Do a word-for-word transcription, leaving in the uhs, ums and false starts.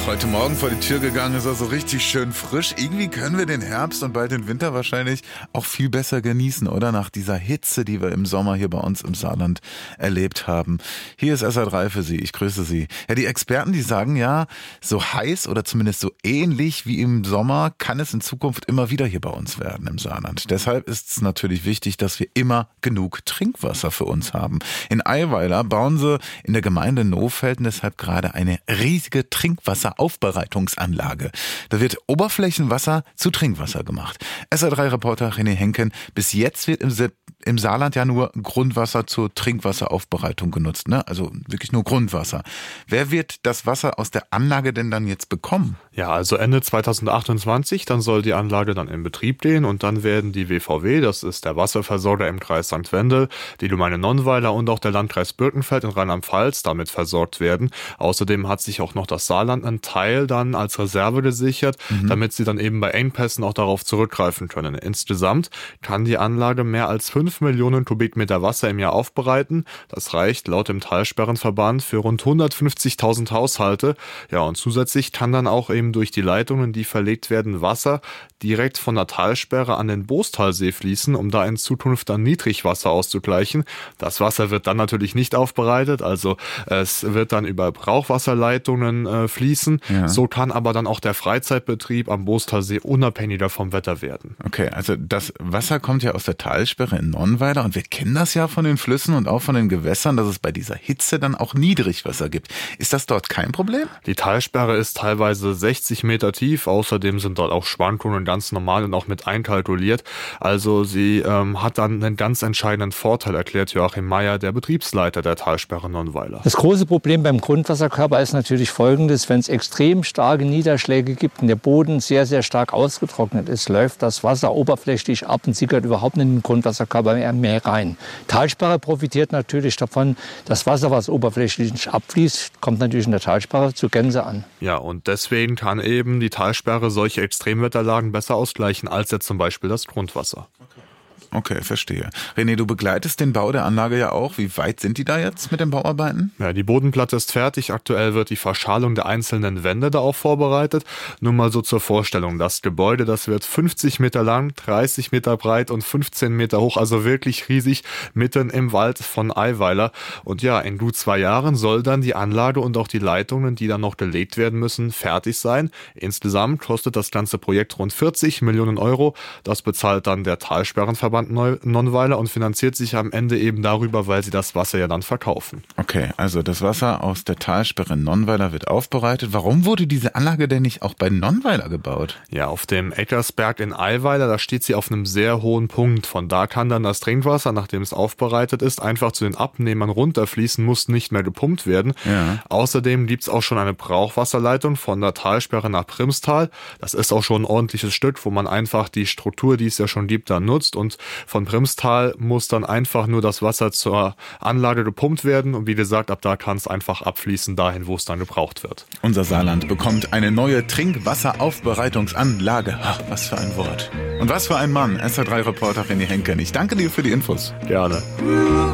Ach, heute Morgen vor die Tür gegangen, ist er so richtig schön frisch. Irgendwie können wir den Herbst und bald den Winter wahrscheinlich auch viel besser genießen, oder? Nach dieser Hitze, die wir im Sommer hier bei uns im Saarland erlebt haben. Hier ist S R drei für Sie. Ich grüße Sie. Ja, die Experten, die sagen ja, so heiß oder zumindest so ähnlich wie im Sommer kann es in Zukunft immer wieder hier bei uns werden im Saarland. Deshalb ist es natürlich wichtig, dass wir immer genug Trinkwasser für uns haben. In Eiweiler bauen sie in der Gemeinde Nohfelden deshalb gerade eine riesige Trinkwasseraufbereitungsanlage. Da wird Oberflächenwasser zu Trinkwasser gemacht. S R drei-Reporter René Henken, bis jetzt wird im, im Saarland ja nur Grundwasser zur Trinkwasseraufbereitung genutzt, ne? Also wirklich nur Grundwasser. Wer wird das Wasser aus der Anlage denn dann jetzt bekommen? Ja, also Ende zweitausendachtundzwanzig, dann soll die Anlage dann in Betrieb gehen und dann werden die W V W, das ist der Wasserversorger im Kreis Sankt Wendel, die Gemeinde Nonnweiler und auch der Landkreis Birkenfeld in Rheinland-Pfalz damit versorgt werden. Außerdem hat sich auch noch das Saarland einen Teil dann als Reserve gesichert, mhm. damit sie dann eben bei Engpässen auch darauf zurückgreifen können. Insgesamt kann die Anlage mehr als fünf Millionen Kubikmeter Wasser im Jahr aufbereiten. Das reicht laut dem Talsperrenverband für rund hundertfünfzigtausend Haushalte. Ja, und zusätzlich kann dann auch eben durch die Leitungen, die verlegt werden, Wasser direkt von der Talsperre an den Boostalsee fließen, um da in Zukunft dann Niedrigwasser auszugleichen. Das Wasser wird dann natürlich nicht aufbereitet, also es wird dann über Brauchwasserleitungen äh, fließen. Ja. So kann aber dann auch der Freizeitbetrieb am Boostalsee unabhängiger vom Wetter werden. Okay, also das Wasser kommt ja aus der Talsperre in Nonnweiler und wir kennen das ja von den Flüssen und auch von den Gewässern, dass es bei dieser Hitze dann auch Niedrigwasser gibt. Ist das dort kein Problem? Die Talsperre ist teilweise sechzig Meter tief, außerdem sind dort auch Schwankungen ganz normal und auch mit einkalkuliert. Also sie ähm, hat dann einen ganz entscheidenden Vorteil, erklärt Joachim Meyer, der Betriebsleiter der Talsperre Nonnweiler. Das große Problem beim Grundwasserkörper ist natürlich folgendes: Wenn es extrem starke Niederschläge gibt und der Boden sehr, sehr stark ausgetrocknet ist, läuft das Wasser oberflächlich ab und sickert überhaupt nicht in den Grundwasserkörper mehr, mehr rein. Talsperre profitiert natürlich davon. Das Wasser, was oberflächlich abfließt, kommt natürlich in der Talsperre zur Gänze an. Ja, und deswegen kann eben die Talsperre solche Extremwetterlagen besser ausgleichen als jetzt zum Beispiel das Grundwasser. Okay, verstehe. René, du begleitest den Bau der Anlage ja auch. Wie weit sind die da jetzt mit den Bauarbeiten? Ja, die Bodenplatte ist fertig. Aktuell wird die Verschalung der einzelnen Wände da auch vorbereitet. Nur mal so zur Vorstellung. Das Gebäude, das wird fünfzig Meter lang, dreißig Meter breit und fünfzehn Meter hoch. Also wirklich riesig, mitten im Wald von Eiweiler. Und ja, in gut zwei Jahren soll dann die Anlage und auch die Leitungen, die dann noch gelegt werden müssen, fertig sein. Insgesamt kostet das ganze Projekt rund vierzig Millionen Euro. Das bezahlt dann der Talsperrenverband Nonnweiler und finanziert sich am Ende eben darüber, weil sie das Wasser ja dann verkaufen. Okay, also das Wasser aus der Talsperre Nonnweiler wird aufbereitet. Warum wurde diese Anlage denn nicht auch bei Nonnweiler gebaut? Ja, auf dem Eckersberg in Eiweiler, da steht sie auf einem sehr hohen Punkt. Von da kann dann das Trinkwasser, nachdem es aufbereitet ist, einfach zu den Abnehmern runterfließen, muss nicht mehr gepumpt werden. Ja. Außerdem gibt's auch schon eine Brauchwasserleitung von der Talsperre nach Primstal. Das ist auch schon ein ordentliches Stück, wo man einfach die Struktur, die es ja schon gibt, dann nutzt. Und von Primstal muss dann einfach nur das Wasser zur Anlage gepumpt werden und wie gesagt, ab da kann es einfach abfließen dahin, wo es dann gebraucht wird. Unser Saarland bekommt eine neue Trinkwasseraufbereitungsanlage. Ach, was für ein Wort. Und was für ein Mann. S R drei-Reporter René Henken. Ich danke dir für die Infos. Gerne.